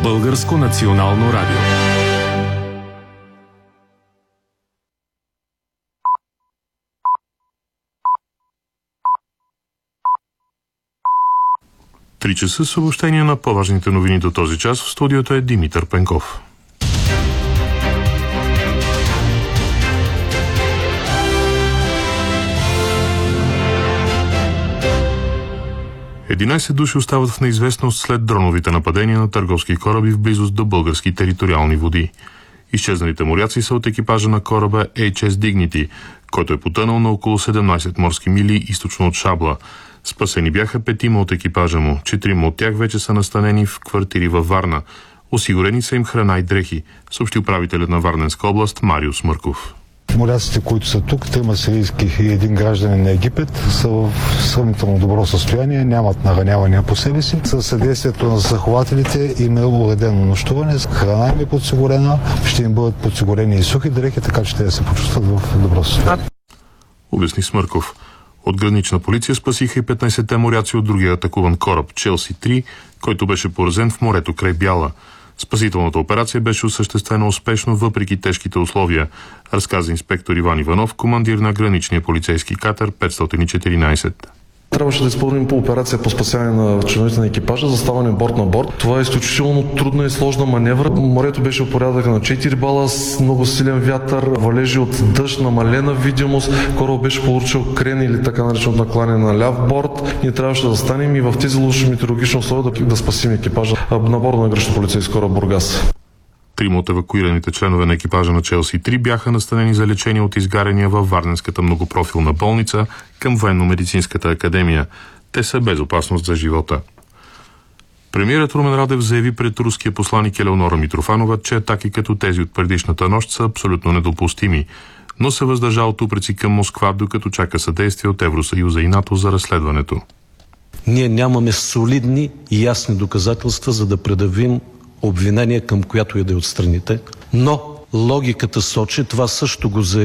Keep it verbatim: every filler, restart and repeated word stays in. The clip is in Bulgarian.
Българско национално радио. Три часа съобщение на по-важните новини до този час. В студиото е Димитър Пенков. единайсет души остават в неизвестност след дроновите нападения на търговски кораби в близост до български териториални води. Изчезналите моряци са от екипажа на кораба Ейч Ес Dignity, който е потънал на около седемнайсет морски мили източно от Шабла. Спасени бяха петима от екипажа му. Четирима от тях вече са настанени в квартири във Варна. Осигурени са им храна и дрехи, съобщи управителят на Варненска област Марио Смърков. Моряците, които са тук, трима сирийски и един гражданин на Египет, са в сравнително добро състояние, нямат наранявания по себе си. Със съдействието на застрахователите им е уредено нощуване, храна им е подсигурена, ще им бъдат подсигурени и сухи дрехи, така че те да се почувстват в добро състояние. Обясни Смърков. От гранична полиция спасиха и петнайсетте моряци от другия атакуван кораб Челси три, който беше поразен в морето край Бяла. Спасителната операция беше осъществена успешно въпреки тежките условия, разказа инспектор Иван Иванов, командир на граничния полицейски катер петстотин и четиринайсет. Трябваше да изпълним по операция по спасяване на членовете на екипажа, заставане борт на борт. Това е изключително трудна и сложна маневра. Морето беше от порядъка на четири бала с много силен вятър, валежи от дъжд, намалена видимост. Корабът беше получил крен или така наречен накланяне на ляв борт. Ние трябваше да застанем и в тези лоши метеорологични условия да, да спасим екипажа на борда на граничен полицейски кораб Бургас. Трима от евакуираните членове на екипажа на Челси три бяха настанени за лечение от изгаряния във Варненската многопрофилна болница към Военно-медицинската академия. Те са без опасност за живота. Премиерът Румен Радев заяви пред руския посланик Елеонора Митрофанова, че атаки като тези от предишната нощ са абсолютно недопустими, но се въздържа от упреци към Москва, докато чака съдействие от Евросъюза и НАТО за разследването. Ние нямаме солидни и ясни доказателства, за да предявим обвинение към която и да е от страните, но логиката сочи, това също го заяви